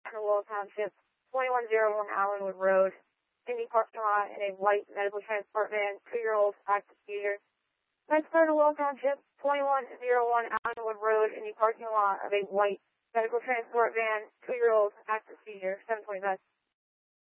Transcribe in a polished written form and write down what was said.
Will Township, 2101 Allenwood Road, in the parking lot in a white medical transport van, 2-year-old active seizure. 9-3 Will Township, 2101 Allenwood Road, in the parking lot of a white medical transport van, 2-year-old active seizure, 725.